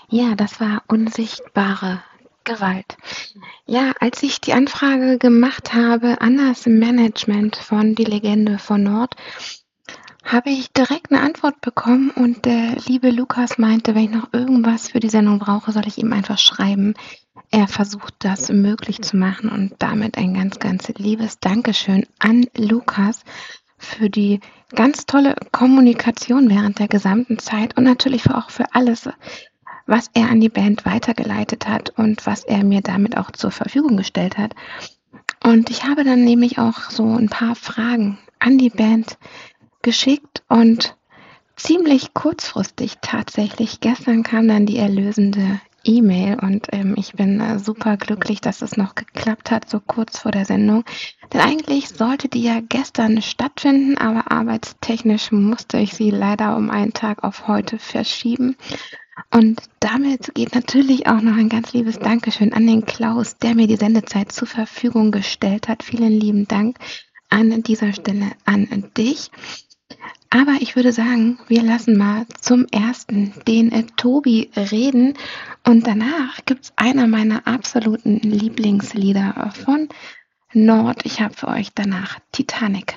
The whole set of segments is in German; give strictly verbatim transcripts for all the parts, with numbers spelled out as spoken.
Ja, das war unsichtbare Gewalt. Ja, als ich die Anfrage gemacht habe an das Management von Die Legende von Nord, habe ich direkt 'ne Antwort bekommen und der liebe Lukas meinte, wenn ich noch irgendwas für die Sendung brauche, soll ich ihm einfach schreiben. Er versucht, das möglich zu machen und damit ein ganz, ganz liebes Dankeschön an Lukas für die ganz tolle Kommunikation während der gesamten Zeit und natürlich für auch für alles, was er an die Band weitergeleitet hat und was er mir damit auch zur Verfügung gestellt hat. Und ich habe dann nämlich auch so 'n paar Fragen an die Band geschickt und ziemlich kurzfristig tatsächlich gestern kam dann die erlösende E-Mail und, ähm, ich bin, äh, superglücklich, dass es noch geklappt hat, so kurz vor der Sendung. Denn eigentlich sollte die ja gestern stattfinden, aber arbeitstechnisch musste ich sie leider um einen Tag auf heute verschieben. Und damit geht natürlich auch noch ein ganz liebes Dankeschön an den Klaus, der mir die Sendezeit zur Verfügung gestellt hat. Vielen lieben Dank an dieser Stelle an dich. Aber ich würde sagen, wir lassen mal zum Ersten den, äh, Tobi reden und danach gibt's einer meiner absoluten Lieblingslieder von Nord. Ich habe für euch danach Titanic.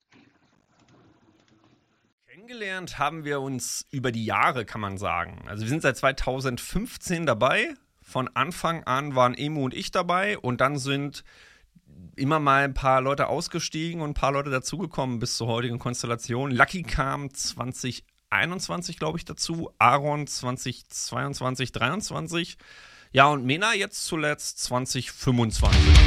Kennengelernt haben wir uns über die Jahre, kann man sagen. Also wir sind seit zweitausendfünfzehn dabei. Von Anfang an waren Emu und ich dabei und dann sind immer mal ein paar Leute ausgestiegen und ein paar Leute dazugekommen bis zur heutigen Konstellation. Lucky kam zwanzig einundzwanzig, glaube ich, dazu. Aaron zwanzig zweiundzwanzig, dreiundzwanzig. Ja, und Mena jetzt zuletzt zwanzig fünfundzwanzig.